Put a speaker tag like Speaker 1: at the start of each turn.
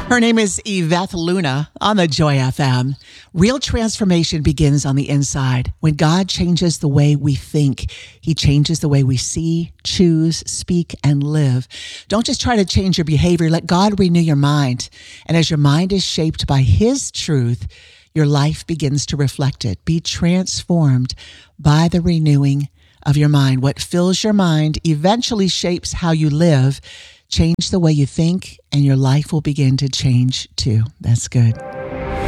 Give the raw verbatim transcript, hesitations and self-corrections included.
Speaker 1: Her name is Yvette Luna on the Joy F M. Real transformation begins on the inside. When God changes the way we think, He changes the way we see, choose, speak, and live. Don't just try to change your behavior. Let God renew your mind. And as your mind is shaped by His truth, your life begins to reflect it. Be transformed by the renewing of your mind. What fills your mind eventually shapes how you live. Change the way you think, and your life will begin to change too. That's good.